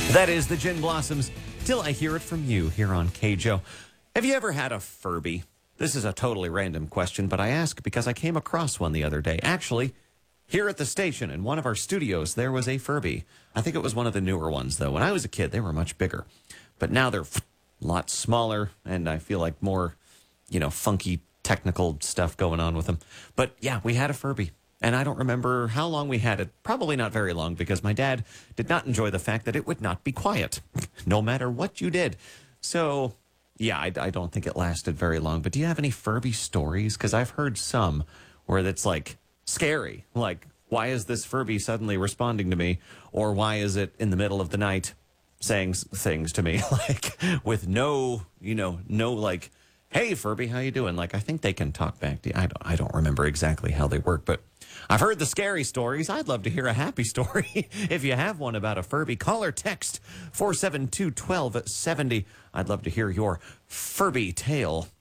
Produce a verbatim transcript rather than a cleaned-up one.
That is the Gin Blossoms. Till I hear it from you here on K J O. Have you ever had a Furby? This is a totally random question, but I ask because I came across one the other day. Actually, here at the station in one of our studios, there was a Furby. I think it was one of the newer ones, though. When I was a kid, they were much bigger. But now they're a lot smaller, and I feel like more, you know, funky technical stuff going on with them. But yeah, we had a Furby. And I don't remember how long we had it. Probably not very long, because my dad did not enjoy the fact that it would not be quiet, no matter what you did. So, yeah, I, I don't think it lasted very long. But do you have any Furby stories? Because I've heard some where it's like scary. Like, why is this Furby suddenly responding to me? Or why is it in the middle of the night saying s- things to me? Like, with no, you know, no, like, hey, Furby, how you doing? Like, I think they can talk back to you. I don't, I don't remember exactly how they work, but I've heard the scary stories. I'd love to hear a happy story. If you have one about a Furby, call or text four seven two, one two seven zero. I'd love to hear your Furby tale.